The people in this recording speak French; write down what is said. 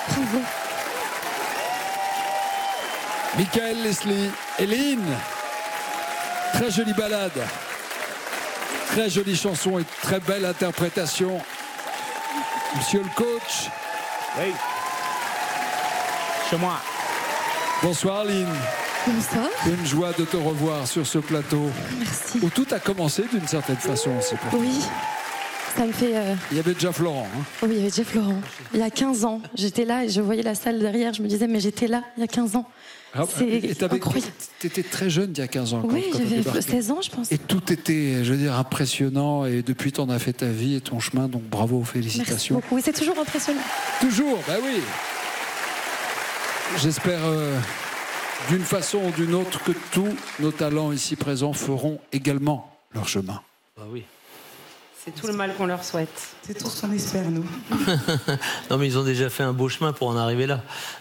Bravo. Michael, Leslie et Lynn. Très jolie balade. Très jolie chanson et très belle interprétation. Monsieur le coach. Oui. Chez moi. Bonsoir Lynn. Bonsoir. Une joie de te revoir sur ce plateau. Merci. Où tout a commencé d'une certaine façon aussi. Pour toi. Oui, ça me fait... Il y avait déjà Florent. Hein. Oui, il y avait Jeff Laurent. Il y a 15 ans, j'étais là et je voyais la salle derrière. Je me disais, mais j'étais là il y a 15 ans. C'est incroyable. Tu étais très jeune il y a 15 ans. Oui, quand j'avais 16 ans, je pense. Et tout était, je veux dire, impressionnant. Et depuis, tu en as fait ta vie et ton chemin. Donc bravo, Merci félicitations. beaucoup. Oui, c'est toujours impressionnant. Toujours, bah oui. J'espère d'une façon ou d'une autre que tous nos talents ici présents feront également leur chemin. Bah oui. C'est tout le mal qu'on leur souhaite. C'est tout ce qu'on espère, nous. Non, mais ils ont déjà fait un beau chemin pour en arriver là.